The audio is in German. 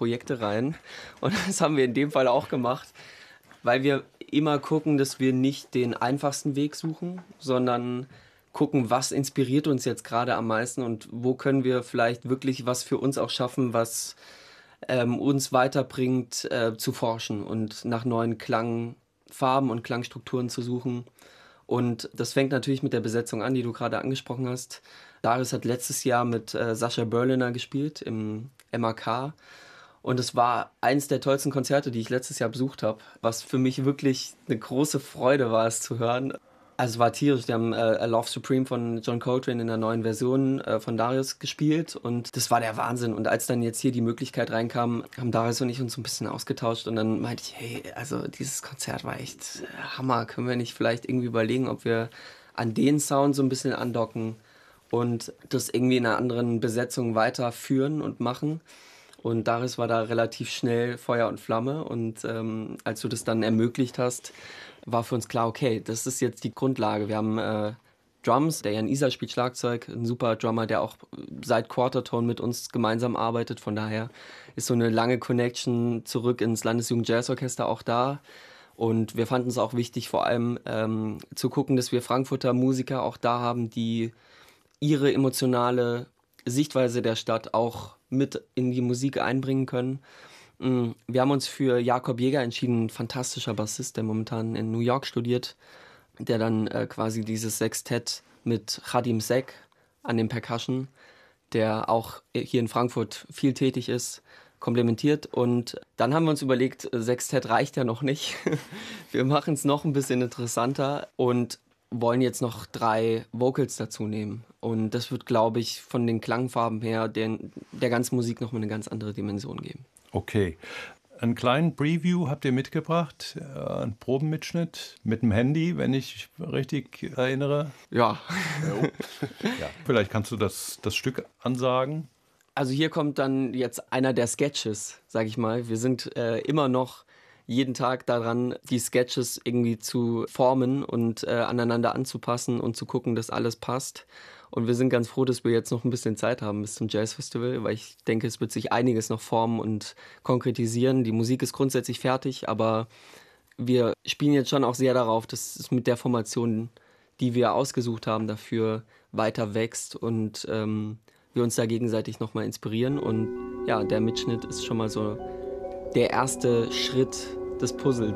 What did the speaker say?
Projekte rein. Und das haben wir in dem Fall auch gemacht, weil wir immer gucken, dass wir nicht den einfachsten Weg suchen, sondern gucken, was inspiriert uns jetzt gerade am meisten und wo können wir vielleicht wirklich was für uns auch schaffen, was uns weiterbringt, zu forschen und nach neuen Klangfarben und Klangstrukturen zu suchen. Und das fängt natürlich mit der Besetzung an, die du gerade angesprochen hast. Darius hat letztes Jahr mit Sascha Berliner gespielt im MAK. Und es war eines der tollsten Konzerte, die ich letztes Jahr besucht habe, was für mich wirklich eine große Freude war, es zu hören. Also es war tierisch, die haben A Love Supreme von John Coltrane in der neuen Version von Darius gespielt und das war der Wahnsinn. Und als dann jetzt hier die Möglichkeit reinkam, haben Darius und ich uns so ein bisschen ausgetauscht und dann meinte ich, hey, also dieses Konzert war echt Hammer, können wir nicht vielleicht irgendwie überlegen, ob wir an den Sound so ein bisschen andocken und das irgendwie in einer anderen Besetzung weiterführen und machen. Und Darius war da relativ schnell Feuer und Flamme und als du das dann ermöglicht hast, war für uns klar, okay, das ist jetzt die Grundlage. Wir haben Drums, der Jan Isa spielt Schlagzeug, ein super Drummer, der auch seit Quartertone mit uns gemeinsam arbeitet. Von daher ist so eine lange Connection zurück ins Landesjugend-Jazz-Orchester auch da. Und wir fanden es auch wichtig, vor allem zu gucken, dass wir Frankfurter Musiker auch da haben, die ihre emotionale Sichtweise der Stadt auch mit in die Musik einbringen können. Wir haben uns für Jakob Jäger entschieden, ein fantastischer Bassist, der momentan in New York studiert, der dann quasi dieses Sextett mit Khadim Sek an den Percussion, der auch hier in Frankfurt viel tätig ist, komplementiert. Und dann haben wir uns überlegt, Sextett reicht ja noch nicht. Wir machen es noch ein bisschen interessanter und wollen jetzt noch 3 Vocals dazu nehmen. Und das wird, glaube ich, von den Klangfarben her der ganzen Musik nochmal eine ganz andere Dimension geben. Okay. Einen kleinen Preview habt ihr mitgebracht, einen Probenmitschnitt mit dem Handy, wenn ich richtig erinnere. Ja. Ja. Vielleicht kannst du das Stück ansagen. Also hier kommt dann jetzt einer der Sketches, sag ich mal. Wir sind immer noch jeden Tag daran, die Sketches irgendwie zu formen und aneinander anzupassen und zu gucken, dass alles passt. Und wir sind ganz froh, dass wir jetzt noch ein bisschen Zeit haben bis zum Jazzfestival, weil ich denke, es wird sich einiges noch formen und konkretisieren. Die Musik ist grundsätzlich fertig, aber wir spielen jetzt schon auch sehr darauf, dass es mit der Formation, die wir ausgesucht haben, dafür weiter wächst und wir uns da gegenseitig nochmal inspirieren. Und ja, der Mitschnitt ist schon mal so der erste Schritt des Puzzles.